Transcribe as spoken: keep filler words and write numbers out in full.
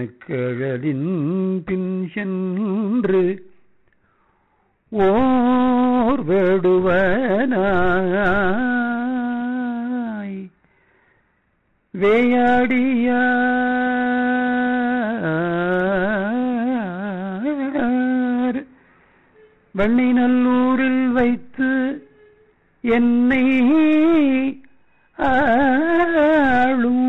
கழலின் பின் சென்று ஓர் வேடுவனாய் வேயாடியார் வண்ணி நல்லூரில் வைத்து என்னை ஆளும்